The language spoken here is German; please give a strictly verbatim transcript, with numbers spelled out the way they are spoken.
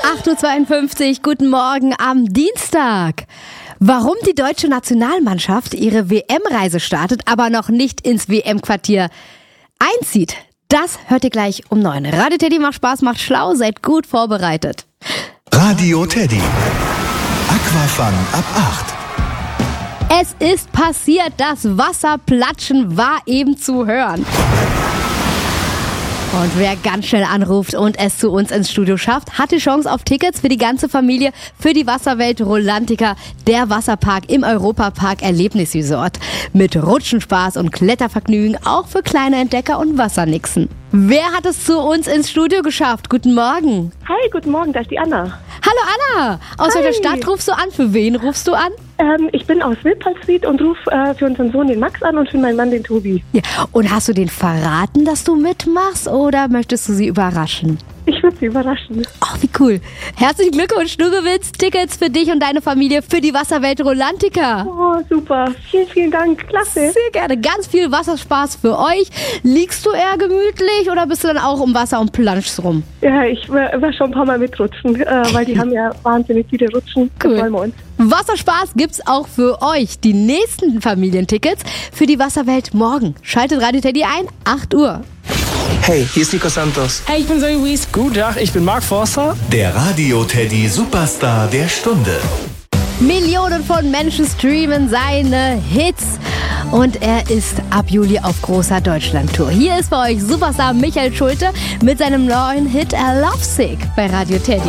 acht Uhr zweiundfünfzig, guten Morgen am Dienstag. Warum die deutsche Nationalmannschaft ihre W M-Reise startet, aber noch nicht ins W M-Quartier einzieht, das hört ihr gleich um neun. Radio Teddy macht Spaß, macht schlau, seid gut vorbereitet. Radio Teddy. Aquafun ab acht. Es ist passiert, das Wasserplatschen war eben zu hören. Und wer ganz schnell anruft und es zu uns ins Studio schafft, hat die Chance auf Tickets für die ganze Familie für die Wasserwelt Rolantica, der Wasserpark im Europapark Erlebnisresort. Mit Rutschenspaß und Klettervergnügen, auch für kleine Entdecker und Wassernixen. Wer hat es zu uns ins Studio geschafft? Guten Morgen. Hi, guten Morgen, da ist die Anna. Hallo Anna. Aus welcher Stadt rufst du an? Für wen rufst du an? Ähm, ich bin aus Wilpolsried und rufe äh, für unseren Sohn den Max an und für meinen Mann den Tobi. Ja. Und hast du denen verraten, dass du mitmachst oder möchtest du sie überraschen? Ich würde sie überraschen. Oh, wie cool. Herzlichen Glückwunsch, du gewinnst Tickets für dich und deine Familie für die Wasserwelt Rolantica. Oh, super. Vielen, vielen Dank. Klasse. Sehr gerne. Ganz viel Wasserspaß für euch. Liegst du eher gemütlich oder bist du dann auch im Wasser und planschst rum? Ja, ich war schon ein paar Mal mitrutschen, äh, weil die haben ja wahnsinnig viele Rutschen. Cool. Das wollen wir uns. Wasserspaß gibt's auch für euch. Die nächsten Familientickets für die Wasserwelt morgen. Schaltet Radio Teddy ein, acht Uhr. Hey, hier ist Nico Santos. Hey, ich bin Zoe Wies. Guten Tag, ich bin Mark Forster. Der Radio Teddy Superstar der Stunde. Millionen von Menschen streamen seine Hits. Und er ist ab Juli auf großer Deutschland-Tour. Hier ist für euch Superstar Michael Schulte mit seinem neuen Hit Lovesick bei Radio Teddy.